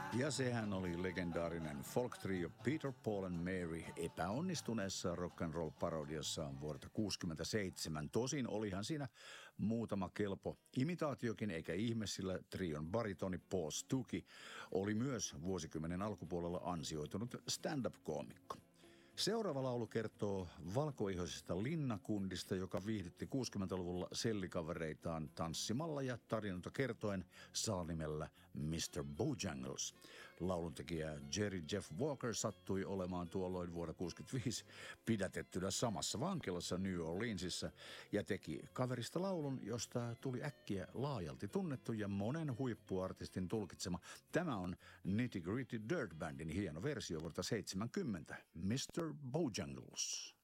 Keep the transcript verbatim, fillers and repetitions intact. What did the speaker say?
Ja sehän oli legendaarinen folk-trio Peter, Paul and Mary epäonnistuneessa rock'n'roll-parodiassaan vuodelta kuusikymmentäseitsemän. Tosin olihan siinä muutama kelpo imitaatiokin, eikä ihme, sillä trion baritoni Paul Stuckey oli myös vuosikymmenen alkupuolella ansioitunut stand-up-koomikko. Seuraava laulu kertoo valkoihoisesta linnakundista, joka viihdytti kuusikymmentäluvulla sellikavereitaan tanssimalla ja tarinoita kertoen salnimellä mister Bojangles. Lauluntekijä Jerry Jeff Walker sattui olemaan tuolloin vuonna kuusikymmentäviisi pidätettynä samassa vankilassa New Orleansissa ja teki kaverista laulun, josta tuli äkkiä laajalti tunnettu ja monen huippuartistin tulkitsema. Tämä on Nitty Gritty Dirt Bandin hieno versio vuodelta seitsemänkymmentä, mister Bojangles.